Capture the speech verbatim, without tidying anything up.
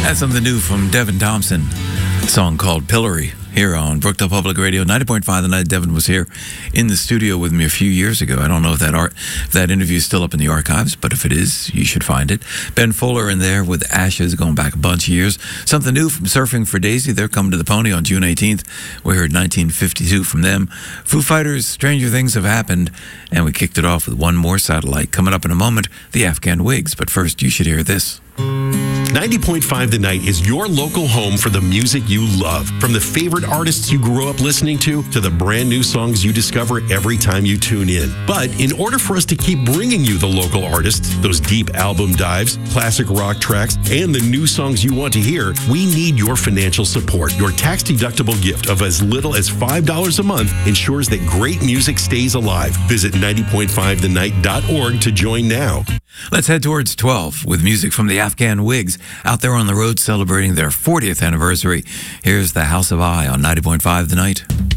That's something new from Devin Thompson. A song called Pillory here on Brookdale Public Radio. ninety point five The Night. Devin was here in the studio with me a few years ago. I don't know if that art, if that interview is still up in the archives, but if it is, you should find it. Ben Fuller in there with Ashes going back a bunch of years. Something new from Surfing for Daisy. They're coming to the Pony on June eighteenth. We heard nineteen fifty-two from them. Foo Fighters, Stranger Things Have Happened. And we kicked it off with One More Satellite. Coming up in a moment, the Afghan Wigs. But first, you should hear this. ninety point five The Night is your local home for the music you love. From the favorite artists you grew up listening to, to the brand new songs you discover every time you tune in. But in order for us to keep bringing you the local artists, those deep album dives, classic rock tracks, and the new songs you want to hear, we need your financial support. Your tax-deductible gift of as little as five dollars a month ensures that great music stays alive. Visit ninety point five the night dot org to join now. Let's head towards twelve with music from the Afghan Wigs out there on the road celebrating their fortieth anniversary. Here's the House of I on ninety point five The Night.